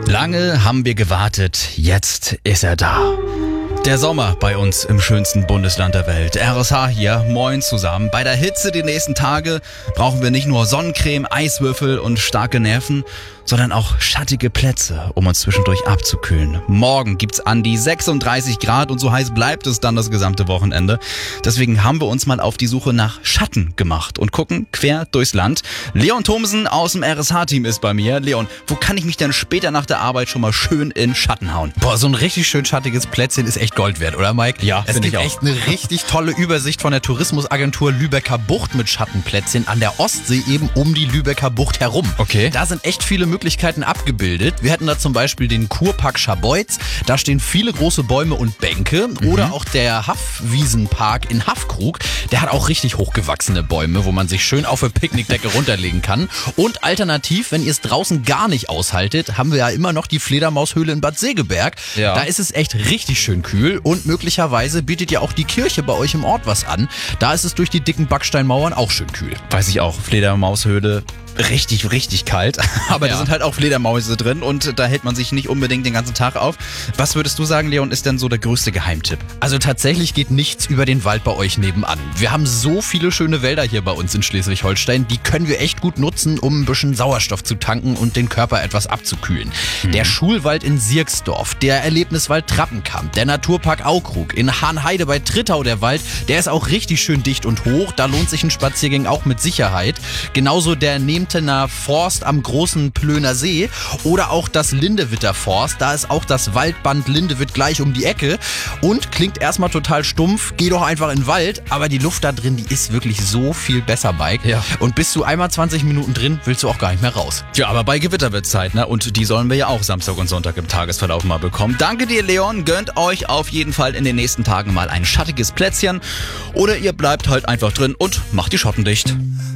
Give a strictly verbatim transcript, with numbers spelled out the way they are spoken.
Lange haben wir gewartet, jetzt ist er da. Der Sommer bei uns im schönsten Bundesland der Welt. R S H hier, moin zusammen. Bei der Hitze die nächsten Tage brauchen wir nicht nur Sonnencreme, Eiswürfel und starke Nerven, sondern auch schattige Plätze, um uns zwischendurch abzukühlen. Morgen gibt's an die sechsunddreißig Grad und so heiß bleibt es dann das gesamte Wochenende. Deswegen haben wir uns mal auf die Suche nach Schatten gemacht und gucken quer durchs Land. Leon Thomsen aus dem R S H-Team ist bei mir. Leon, wo kann ich mich denn später nach der Arbeit schon mal schön in Schatten hauen? Boah, so ein richtig schön schattiges Plätzchen ist echt Gold wert, oder Mike? Ja, es finde gibt ich auch. echt eine richtig tolle Übersicht von der Tourismusagentur Lübecker Bucht mit Schattenplätzchen an der Ostsee, eben um die Lübecker Bucht herum. Okay. Da sind echt viele Möglichkeiten abgebildet. Wir hätten da zum Beispiel den Kurpark Scharbeutz. Da stehen viele große Bäume und Bänke. Mhm. Oder auch der Haffwiesenpark in Haffkrug. Der hat auch richtig hochgewachsene Bäume, wo man sich schön auf eine Picknickdecke runterlegen kann. Und alternativ, wenn ihr es draußen gar nicht aushaltet, haben wir ja immer noch die Fledermaushöhle in Bad Segeberg. Ja. Da ist es echt richtig schön kühl und möglicherweise bietet ja auch die Kirche bei euch im Ort was an. Da ist es durch die dicken Backsteinmauern auch schön kühl. Weiß ich auch, Fledermaushöhle. Richtig, richtig kalt. Aber Ja. da sind halt auch Fledermäuse drin und da hält man sich nicht unbedingt den ganzen Tag auf. Was würdest du sagen, Leon, ist denn so der größte Geheimtipp? Also tatsächlich geht nichts über den Wald bei euch nebenan. Wir haben so viele schöne Wälder hier bei uns in Schleswig-Holstein, die können wir echt gut nutzen, um ein bisschen Sauerstoff zu tanken und den Körper etwas abzukühlen. Mhm. Der Schulwald in Sierksdorf, der Erlebniswald Trappenkamp, der Naturpark Aukrug, in Hahnheide bei Trittau der Wald, der ist auch richtig schön dicht und hoch. Da lohnt sich ein Spaziergang auch mit Sicherheit. Genauso der Nehmtener Forst am großen Plöner See oder auch das Lindewitter Forst. Da ist auch das Waldband Lindewitt gleich um die Ecke und klingt erstmal total stumpf. Geh doch einfach in den Wald, aber die Luft da drin, die ist wirklich so viel besser, Mike. Ja. Und bist du einmal zwanzig Minuten drin, willst du auch gar nicht mehr raus. Ja, aber bei Gewitter wird Zeit, ne? Und die sollen wir ja auch Samstag und Sonntag im Tagesverlauf mal bekommen. Danke dir, Leon. Gönnt euch auf jeden Fall in den nächsten Tagen mal ein schattiges Plätzchen. Oder ihr bleibt halt einfach drin und macht die Schotten dicht.